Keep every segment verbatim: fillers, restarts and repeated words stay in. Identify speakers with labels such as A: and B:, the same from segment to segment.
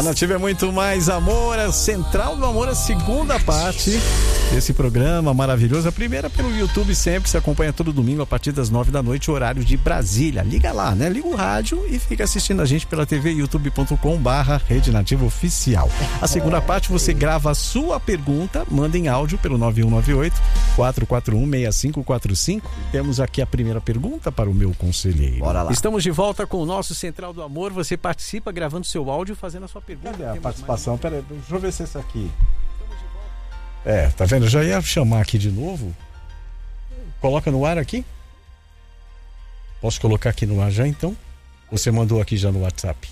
A: A Nativa é muito mais amor, a Central do Amor, a segunda parte desse programa maravilhoso. A primeira pelo YouTube sempre, se acompanha todo domingo a partir das nove da noite, horário de Brasília. Liga lá, né? Liga o rádio e fica assistindo a gente pela T V youtube ponto com barra Rede Nativa Oficial. A segunda parte você grava a sua pergunta, manda em áudio pelo nove um nove oito, quatro quatro um, seis cinco quatro cinco. Temos aqui a primeira pergunta para o meu conselheiro.
B: Bora lá.
A: Estamos de volta com o nosso Central do Amor. Você participa gravando seu áudio, fazendo a sua pergunta.
C: Cadê a participação? Pera aí, deixa eu ver se é esse aqui. É, tá vendo? Eu já ia chamar aqui de novo. Coloca no ar aqui. Posso colocar aqui no ar já então? Você mandou aqui já no WhatsApp.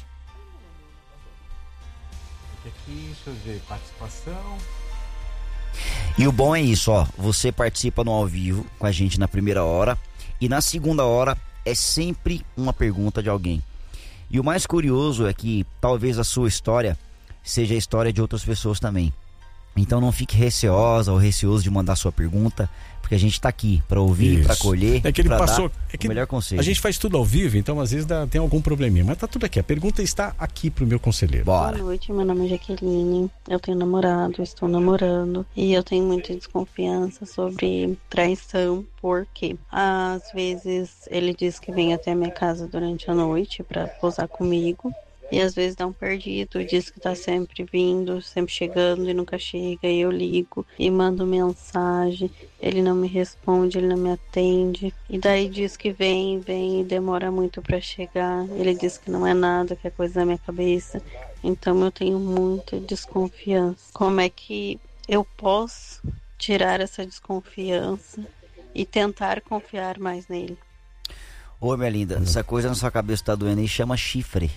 C: Aqui, deixa eu ver, participação.
B: E o bom é isso, ó. Você participa no ao vivo com a gente na primeira hora. E na segunda hora é sempre uma pergunta de alguém. E o mais curioso é que talvez a sua história seja a história de outras pessoas também. Então não fique receosa ou receoso de mandar sua pergunta, porque a gente está aqui para ouvir, para acolher,
A: é que ele passou,
B: dar
A: é que
B: o melhor conselho.
A: A gente faz tudo ao vivo, então às vezes dá, tem algum probleminha, mas tá tudo aqui. A pergunta está aqui pro meu conselheiro.
B: Bora.
D: Boa noite, meu nome é Jaqueline, eu tenho namorado, estou namorando e eu tenho muita desconfiança sobre traição, porque às vezes ele diz que vem até a minha casa durante a noite para posar comigo. E às vezes dá um perdido, diz que tá sempre vindo, sempre chegando e nunca chega. E eu ligo e mando mensagem, ele não me responde, ele não me atende. E daí diz que vem, vem e demora muito pra chegar. Ele diz que não é nada, que é coisa da minha cabeça. Então eu tenho muita desconfiança. Como é que eu posso tirar essa desconfiança e tentar confiar mais nele?
B: Ô, minha linda, essa coisa na sua cabeça tá doendo aí, chama chifre.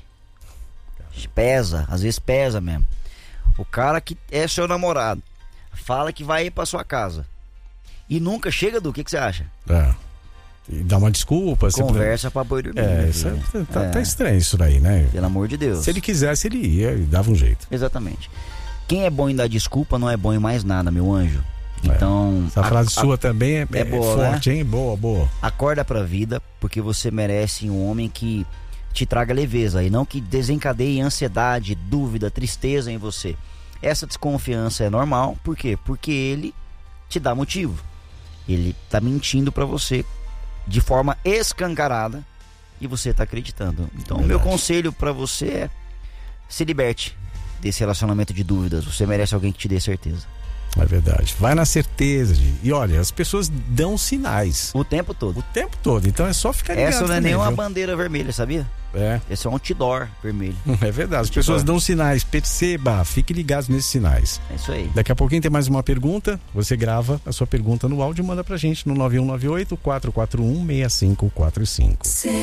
B: Pesa, às vezes pesa mesmo. O cara que é seu namorado fala que vai ir pra sua casa e nunca chega, do que que você acha?
A: É. E dá uma desculpa.
B: Conversa pra boi dormir.
A: É, isso é, tá, é. tá estranho isso daí, né?
B: Pelo amor de Deus.
A: Se ele quisesse, ele ia e dava um jeito.
B: Exatamente. Quem é bom em dar desculpa não é bom em mais nada, meu anjo. Então,
A: é. Essa a, frase a, sua também é,
B: é boa,
A: é forte,
B: né?
A: hein? Boa, boa.
B: Acorda pra vida, porque você merece um homem que te traga leveza e não que desencadeie ansiedade, dúvida, tristeza em você. Essa desconfiança é normal, por quê? Porque ele te dá motivo. Ele tá mentindo pra você de forma escancarada e você tá acreditando. Então, o meu conselho pra você é: se liberte desse relacionamento de dúvidas. Você merece alguém que te dê certeza.
A: É verdade. Vai na certeza. De... E olha, as pessoas dão sinais.
B: O tempo todo.
A: O tempo todo. Então é só ficar ligado.
B: Essa não é
A: também,
B: nenhuma
A: viu?
B: bandeira vermelha, sabia?
A: É.
B: Esse é um outdoor vermelho.
A: É verdade. As
B: outdoor.
A: pessoas dão sinais. Perceba. Fique ligado nesses sinais.
B: É isso aí.
A: Daqui a pouquinho tem mais uma pergunta. Você grava a sua pergunta no áudio e manda pra gente no nove um nove oito, quatro quatro um, seis cinco quatro cinco.